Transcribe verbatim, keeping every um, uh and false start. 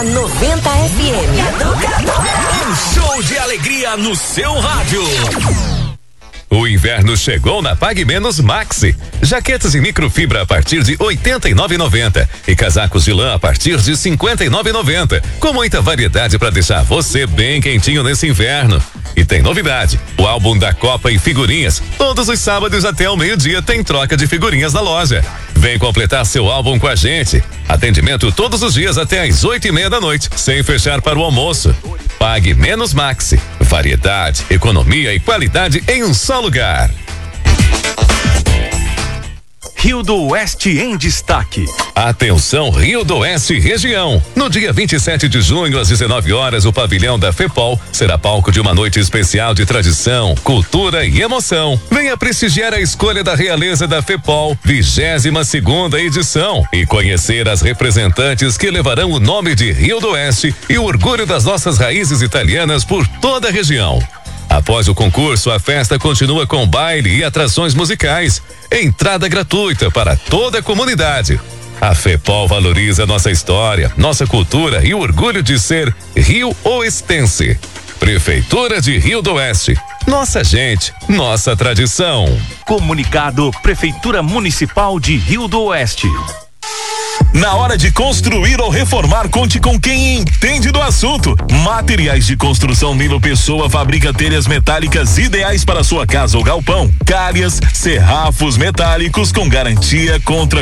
noventa F M. Um show de alegria no seu rádio. O inverno chegou na Pague Menos Maxi. Jaquetas em microfibra a partir de oitenta e nove e noventa e casacos de lã a partir de cinquenta e nove e noventa, com muita variedade para deixar você bem quentinho nesse inverno. E tem novidade, o álbum da Copa e figurinhas. Todos os sábados até o meio-dia tem troca de figurinhas na loja. Vem completar seu álbum com a gente. Atendimento todos os dias até às oito e meia da noite, sem fechar para o almoço. Pague Menos Maxi. Variedade, economia e qualidade em um só lugar. Rio do Oeste em destaque. Atenção, Rio do Oeste região. No dia vinte e sete de junho, às dezenove horas, o pavilhão da FEPOL será palco de uma noite especial de tradição, cultura e emoção. Venha prestigiar a escolha da realeza da FEPOL, vigésima segunda edição, e conhecer as representantes que levarão o nome de Rio do Oeste e o orgulho das nossas raízes italianas por toda a região. Após o concurso, a festa continua com baile e atrações musicais. Entrada gratuita para toda a comunidade. A FEPOL valoriza nossa história, nossa cultura e o orgulho de ser Rio Oestense. Prefeitura de Rio do Oeste. Nossa gente, nossa tradição. Comunicado Prefeitura Municipal de Rio do Oeste. Na hora de construir ou reformar, conte com quem entende do assunto. Materiais de Construção Nilo Pessoa fabrica telhas metálicas ideais para sua casa ou galpão. Calhas, serrafos metálicos com garantia contra